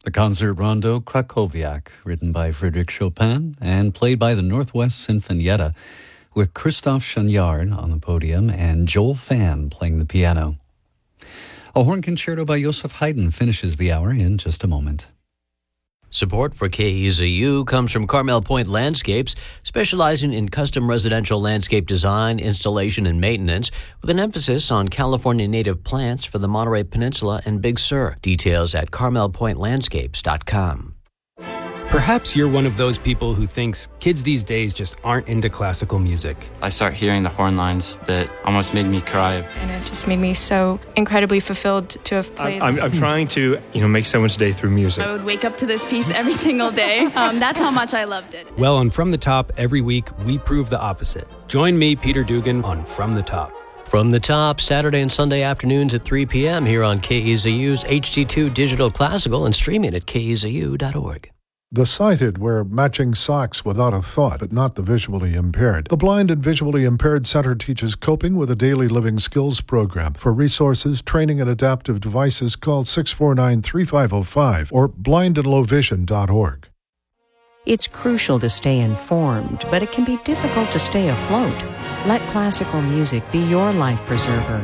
The concert rondo Krakowiak, written by Frédéric Chopin and played by the Northwest Sinfonietta, with Christophe Chagnard on the podium and Joel Fan playing the piano. A horn concerto by Joseph Haydn finishes the hour in just a moment. Support for KEZU comes from Carmel Point Landscapes, specializing in custom residential landscape design, installation, and maintenance, with an emphasis on California native plants for the Monterey Peninsula and Big Sur. Details at carmelpointlandscapes.com. Perhaps you're one of those people who thinks kids these days just aren't into classical music. I start hearing the horn lines that almost made me cry. And it just made me so incredibly fulfilled to have played. I'm trying to, make someone's day through music. I would wake up to this piece every single day. That's how much I loved it. Well, on From the Top, every week, we prove the opposite. Join me, Peter Dugan, on From the Top. From the Top, Saturday and Sunday afternoons at 3 p.m. here on KEZU's HD2 Digital Classical and streaming at kezu.org. The sighted wear matching socks without a thought, but not the visually impaired. The Blind and Visually Impaired Center teaches coping with a daily living skills program. For resources, training, and adaptive devices, call 649-3505 or blindandlowvision.org. It's crucial to stay informed, but it can be difficult to stay afloat. Let classical music be your life preserver.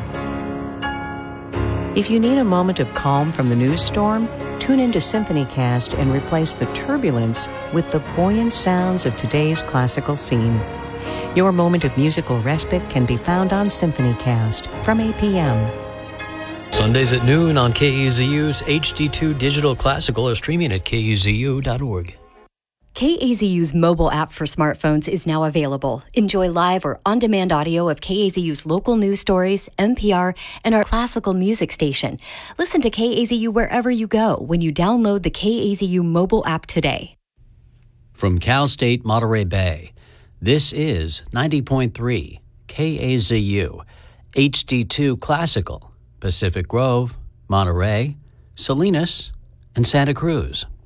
If you need a moment of calm from the news storm, tune into SymphonyCast and replace the turbulence with the buoyant sounds of today's classical scene. Your moment of musical respite can be found on SymphonyCast from 8 p.m. Sundays at noon on KEZU's HD2 Digital Classical or streaming at kezu.org. KAZU's mobile app for smartphones is now available. Enjoy live or on-demand audio of KAZU's local news stories, NPR, and our classical music station. Listen to KAZU wherever you go when you download the KAZU mobile app today. From Cal State Monterey Bay, this is 90.3 KAZU, HD2 Classical, Pacific Grove, Monterey, Salinas, and Santa Cruz.